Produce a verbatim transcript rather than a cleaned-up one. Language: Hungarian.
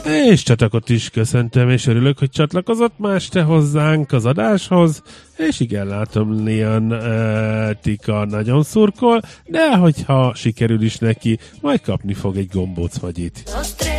És Csatakot is köszöntöm, és örülök, hogy csatlakozott más te hozzánk az adáshoz, és igen, látom, Lian uh, Tika nagyon szurkol, de hogyha sikerül is neki, majd kapni fog egy gombóc vagyit.